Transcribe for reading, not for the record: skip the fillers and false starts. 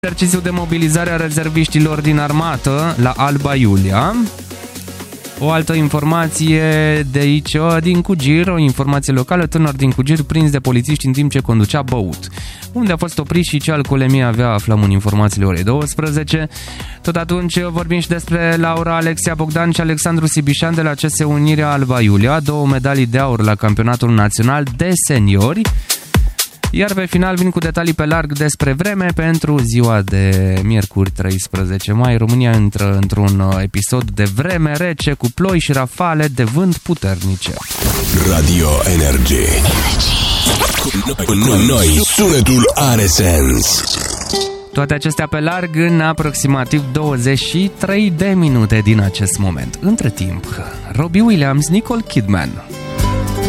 Exercițiu de mobilizare a rezerviștilor din armată la Alba Iulia. O altă informație de aici, din Cugir, o informație locală, tânăr din Cugir prins de polițiști în timp ce conducea băut. Unde a fost oprit și ce alcoolemie avea, aflăm în informațiile orei 12. Tot atunci vorbim și despre Laura Alexia Bogdan și Alexandru Sibișan de la CS Unirea Alba Iulia, 2 medalii de aur la campionatul național de seniori. Iar pe final vin cu detalii pe larg despre vreme pentru ziua de miercuri 13 mai. România intră într-un episod de vreme rece cu ploi și rafale de vânt puternice. Radio Energy. Cu noi sunetul are sens. Toate acestea pe larg în aproximativ 23 de minute din acest moment. Între timp, Robbie Williams, Nicole Kidman.